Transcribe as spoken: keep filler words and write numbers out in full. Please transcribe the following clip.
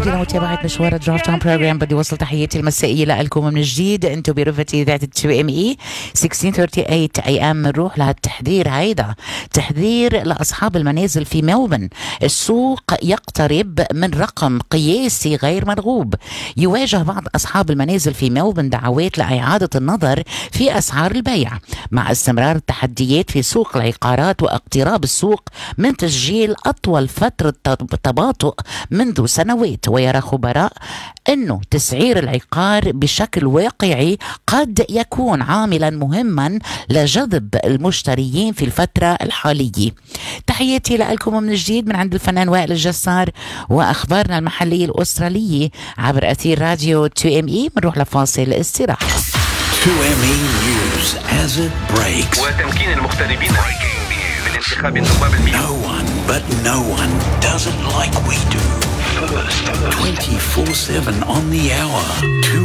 إلى متابعة مشوار الدرافت تايم بروجرام. بدي وصل تحياتي المسائية لكم من جديد. أنتم برفتي ذات اثنين ام اي ستة عشر ثلاثين اي ام. نروح لهالتحذير هيدا، تحذير لأصحاب المنازل في ملبن. السوق يقترب من رقم قياسي غير مرغوب. يواجه بعض أصحاب المنازل في ملبن دعوات لإعادة النظر في أسعار البيع مع استمرار التحديات في سوق العقارات واقتراب السوق من تسجيل أطول فترة تباطؤ منذ سنوات. ويرى خبراء أنه تسعير العقار بشكل واقعي قد يكون عاملا مهما لجذب المشتريين في الفترة الحالية. تحياتي لكم من جديد من عند الفنان وائل الجسار وأخبارنا المحلية الأسترالية عبر أثير راديو اثنين ام اي. بنروح لفاصل استراحة. اثنين ام اي News as it breaks. وتمكين المغتربين من انتخاب النواب المئة. No one but no one does it like we do. twenty-four seven on the hour.